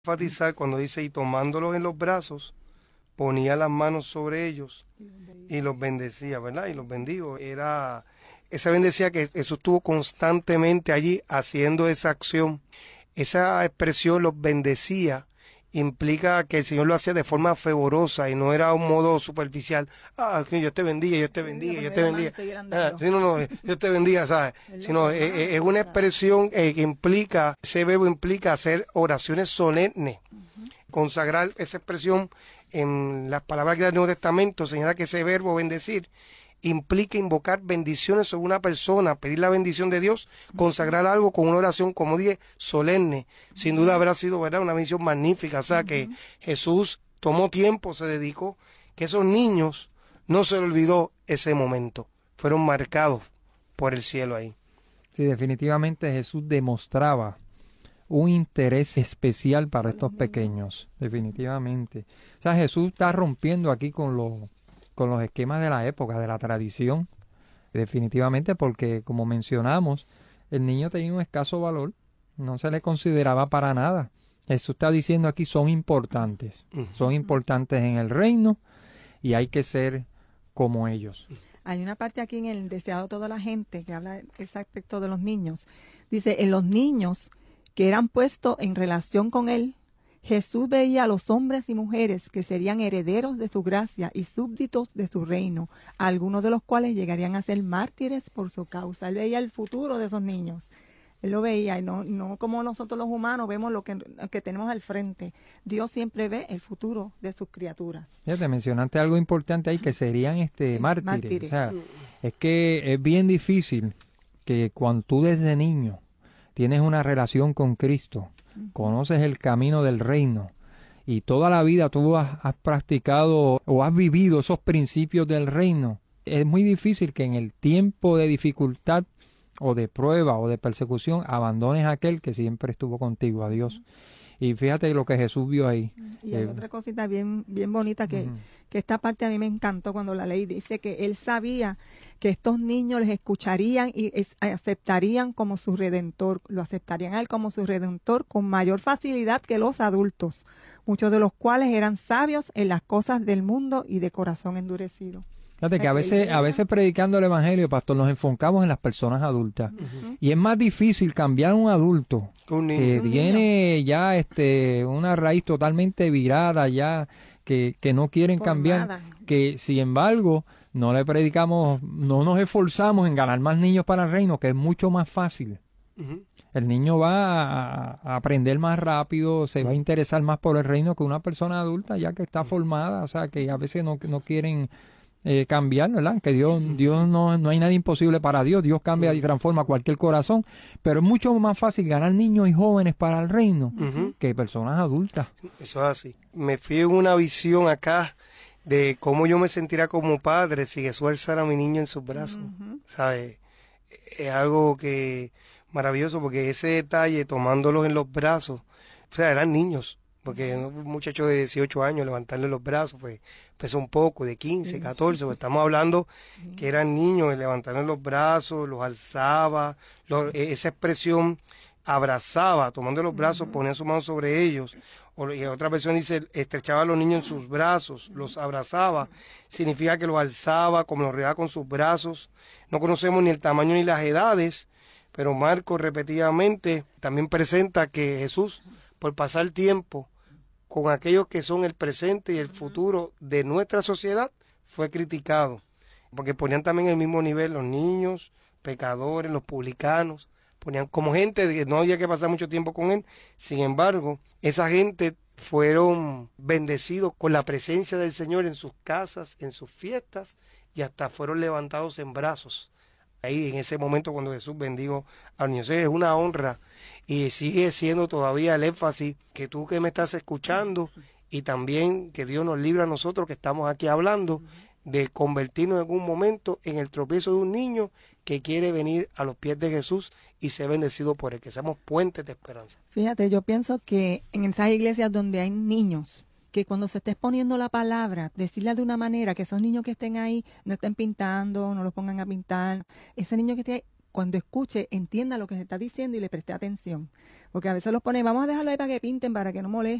enfatizar cuando dice, y tomándolos en los brazos, ponía las manos sobre ellos y los bendecía, ¿verdad? Y los bendijo. Esa bendecía que Jesús estuvo constantemente allí haciendo esa acción. Esa expresión, los bendecía, implica que el Señor lo hacía de forma fervorosa y no era un modo superficial. Que Dios te bendiga, Dios te bendiga, Dios te bendiga. Dios te bendiga, ¿sabes? Sino es una expresión que implica, ese verbo implica hacer oraciones solemnes. Consagrar esa expresión en las palabras del Nuevo Testamento señala que ese verbo bendecir implica invocar bendiciones sobre una persona, pedir la bendición de Dios, consagrar algo con una oración, como dije, solemne. Sin duda habrá sido, ¿verdad?, una bendición magnífica. O sea, que Jesús tomó tiempo, se dedicó, que esos niños no se les olvidó ese momento. Fueron marcados por el cielo ahí. Sí, definitivamente Jesús demostraba un interés especial para estos pequeños, definitivamente. O sea, Jesús está rompiendo aquí con los esquemas de la época, de la tradición, definitivamente, porque como mencionamos, el niño tenía un escaso valor, no se le consideraba para nada. Jesús está diciendo aquí son importantes en el reino y hay que ser como ellos. Hay una parte aquí en el Deseado de toda la gente que habla de ese aspecto de los niños. Dice, en los niños que eran puestos en relación con él, Jesús veía a los hombres y mujeres que serían herederos de su gracia y súbditos de su reino, algunos de los cuales llegarían a ser mártires por su causa. Él veía el futuro de esos niños. Él lo veía, y no como nosotros los humanos vemos lo que tenemos al frente. Dios siempre ve el futuro de sus criaturas. Ya te mencionaste algo importante ahí, que serían mártires. O sea, es que es bien difícil que cuando tú desde niño tienes una relación con Cristo, conoces el camino del reino y toda la vida tú has practicado o has vivido esos principios del reino, es muy difícil que en el tiempo de dificultad o de prueba o de persecución abandones a aquel que siempre estuvo contigo, a Dios. Y fíjate lo que Jesús vio ahí. Y hay otra cosita bien bonita que esta parte a mí me encantó cuando la leí. Dice que él sabía que estos niños les escucharían y aceptarían como su redentor. Lo aceptarían a él como su redentor con mayor facilidad que los adultos, muchos de los cuales eran sabios en las cosas del mundo y de corazón endurecido. Fíjate que a veces predicando el evangelio, pastor, nos enfocamos en las personas adultas. Y es más difícil cambiar a un adulto que tiene ya una raíz totalmente virada ya, que no quieren cambiar, que sin embargo no le predicamos, no nos esforzamos en ganar más niños para el reino, que es mucho más fácil. El niño va a aprender más rápido, se va a interesar más por el reino que una persona adulta ya que está formada, o sea que a veces no quieren cambiar, ¿verdad? Que Dios no hay nada imposible para Dios. Dios cambia y transforma cualquier corazón, pero es mucho más fácil ganar niños y jóvenes para el reino que personas adultas. Eso es así. Me fui en una visión acá de cómo yo me sentiría como padre si Jesús alzara a mi niño en sus brazos, ¿sabes? Es algo que maravilloso, porque ese detalle, tomándolos en los brazos, o sea, eran niños. Porque un muchacho de 18 años levantarle los brazos, pues pesa un poco, de 15, 14, pues estamos hablando que eran niños, levantarle los brazos, los alzaba, esa expresión abrazaba, tomando los brazos, ponía su mano sobre ellos, y otra versión dice, estrechaba a los niños en sus brazos, los abrazaba, significa que los alzaba, como los rodeaba con sus brazos. No conocemos ni el tamaño ni las edades, pero Marcos repetidamente también presenta que Jesús, por pasar tiempo con aquellos que son el presente y el futuro de nuestra sociedad, fue criticado, porque ponían también el mismo nivel los niños, pecadores, los publicanos, ponían como gente que no había que pasar mucho tiempo con él. Sin embargo, esa gente fueron bendecidos con la presencia del Señor en sus casas, en sus fiestas, y hasta fueron levantados en brazos. Ahí en ese momento cuando Jesús bendijo a los niños, es una honra y sigue siendo todavía el énfasis que tú que me estás escuchando y también que Dios nos libre a nosotros que estamos aquí hablando de convertirnos en algún momento en el tropiezo de un niño que quiere venir a los pies de Jesús y ser bendecido por él, que seamos puentes de esperanza. Fíjate, yo pienso que en esas iglesias donde hay niños, que cuando se esté exponiendo la palabra, decirla de una manera que esos niños que estén ahí no estén pintando, no los pongan a pintar. Ese niño que esté ahí, cuando escuche, entienda lo que se está diciendo y le preste atención. Porque a veces los pone, vamos a dejarlo ahí para que pinten, para que no molesten.